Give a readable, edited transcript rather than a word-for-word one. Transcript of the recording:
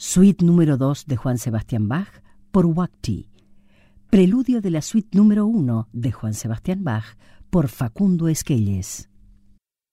Suite número 2 de Juan Sebastián Bach por Wachty. Preludio de la suite número 1 de Juan Sebastián Bach por Facundo Esquelles.